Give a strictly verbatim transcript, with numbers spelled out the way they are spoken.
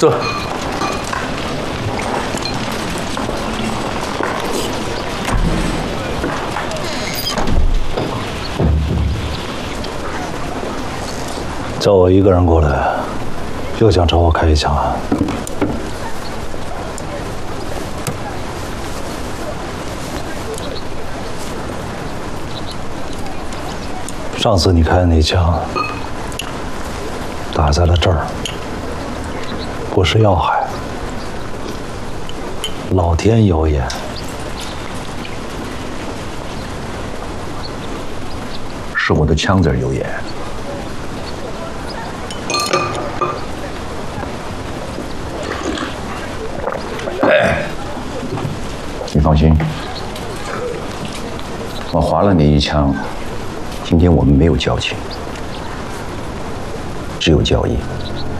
坐。 叫我一个人过来，又想找我开一枪啊？上次你开的那枪，打在了这儿，不是要害。老天有眼。 是我的枪子有眼。你放心，我划了你一枪，今天我们没有交情，只有交易。